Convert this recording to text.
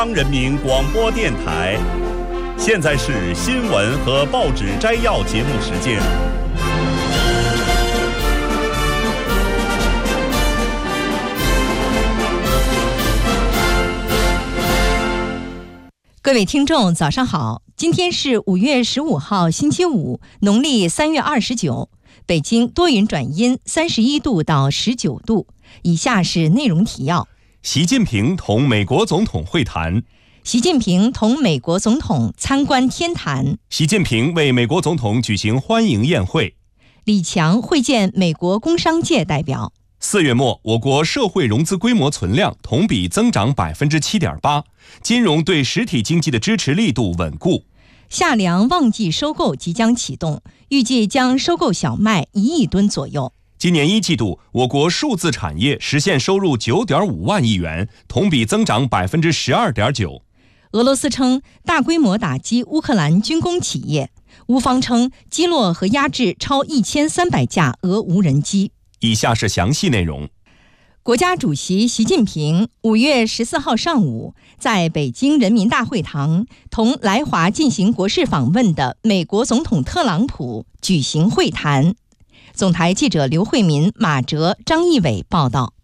中央人民广播电台，现在是新闻和报纸摘要节目时间。 各位听众早上好，今天是5月15号星期五，农历3月29，北京多云转阴，31度到19度。以下是内容提要： 习近平同美国总统会谈。 习近平同美国总统参观天坛。 习近平为美国总统举行欢迎宴会。 李强会见美国工商界代表。 4月末，我国社会融资规模存量同比增长 7.8%， 金融对实体经济的支持力度稳固。 夏粮旺季收购即将启动，预计将收购小麦1亿吨左右。 今年1季度，我国数字产业实现收入 9.5 万亿元，同比增长 12.9%。 俄罗斯称大规模打击乌克兰军工企业，乌方称击落和压制超1300架俄无人机。 以下是详细内容。 国家主席习近平5月14号上午在北京人民大会堂同来华进行国事访问的美国总统特朗普举行会谈。总台记者刘慧民、马哲、张义伟报道。